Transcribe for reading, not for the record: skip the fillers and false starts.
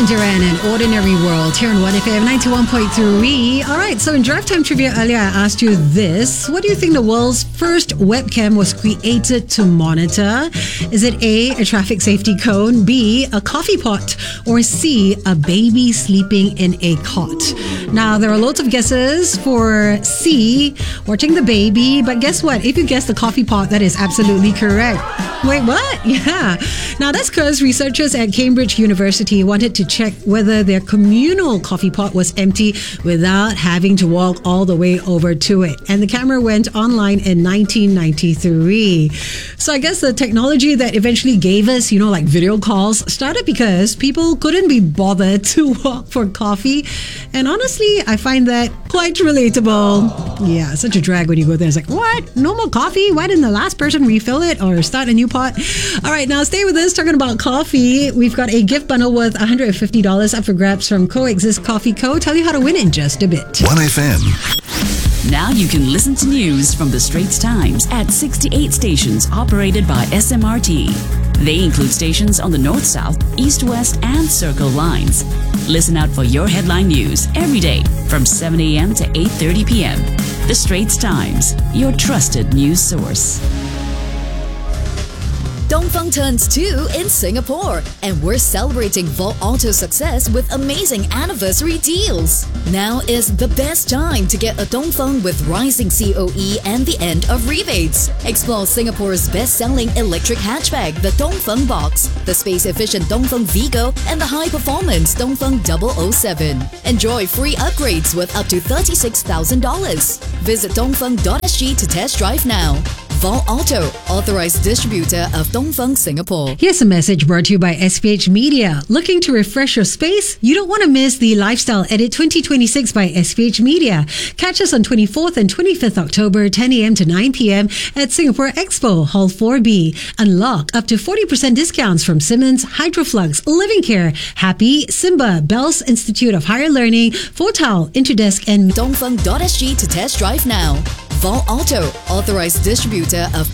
Duran Duran and Ordinary World here on 1FM 91.3. All right, so in Drive Time Trivia earlier, I asked you this. What do you think the world's first webcam was created to monitor? Is it A, a traffic safety cone, B, a coffee pot, or C, a baby sleeping in a cot? Now, there are loads of guesses for C, watching the baby, but guess what? If you guess the coffee pot, that is absolutely correct. Wait, what? Yeah. Now, that's because researchers at Cambridge University wanted to check whether their communal coffee pot was empty without having to walk all the way over to it. And the camera went online in 1993. So I guess the technology that eventually gave us, like video calls started because people couldn't be bothered to walk for coffee. And honestly, I find that quite relatable. Yeah, such a drag when you go there. It's like, what? No more coffee? Why didn't the last person refill it or start a new pot? All right, now stay with us. Talking about coffee, we've got a gift bundle worth $150 up for grabs from Coexist Coffee Co. Tell you how to win in just a bit. 1FM. Now you can listen to news from the Straits Times at 68 stations operated by SMRT. They include stations on the North, South, East, West, and Circle lines. Listen out for your headline news every day from 7 a.m. to 8:30 p.m. The Straits Times, your trusted news source. Dongfeng turns 2 in Singapore, and we're celebrating Volt Auto's success with amazing anniversary deals. Now is the best time to get a Dongfeng with rising COE and the end of rebates. Explore Singapore's best-selling electric hatchback, the Dongfeng Box, the space-efficient Dongfeng Vigo, and the high-performance Dongfeng 007. Enjoy free upgrades with up to $36,000. Visit dongfeng.sg to test drive now. Volt Auto, authorized distributor of Dongfeng Singapore. Here's a message brought to you by SPH Media. Looking to refresh your space? You don't want to miss the Lifestyle Edit 2026 by SPH Media. Catch us on 24th and 25th October, 10 a.m. to 9 p.m. at Singapore Expo, Hall 4B. Unlock up to 40% discounts from Simmons, Hydroflux, Living Care, Happy, Simba, Bells Institute of Higher Learning, Fortal, Interdesk, and Dongfeng.sg to test drive now. Volt Auto, authorized distributor of